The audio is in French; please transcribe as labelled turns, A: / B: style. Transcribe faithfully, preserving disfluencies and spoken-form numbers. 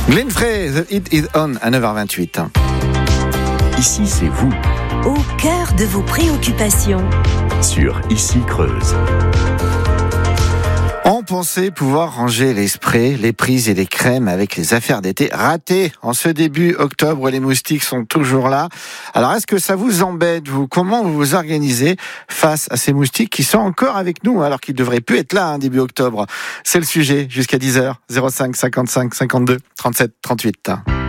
A: Glenn Frey, The Hit Is On à neuf heures vingt-huit.
B: Ici, c'est vous.
C: Au cœur de vos préoccupations.
B: Sur Ici Creuse.
A: On pensait pouvoir ranger les sprays, les prises et les crèmes avec les affaires d'été. Raté en ce début octobre, les moustiques sont toujours là. Alors, est-ce que ça vous embête, vous? Comment vous vous organisez face à ces moustiques qui sont encore avec nous, alors qu'ils devraient plus être là, hein, début octobre? C'est le sujet, jusqu'à dix heures, zéro cinq cinquante-cinq cinquante-deux trente-sept trente-huit.